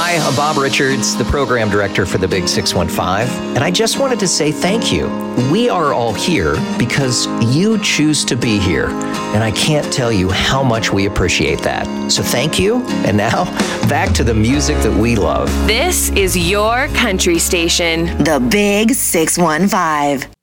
Hi, I'm Bob Richards, the program director for the Big 615, and I just wanted to say thank you. We are all here because you choose to be here, and I can't tell you how much we appreciate that. So thank you, and now back to the music that we love. This is your country station. The Big 615.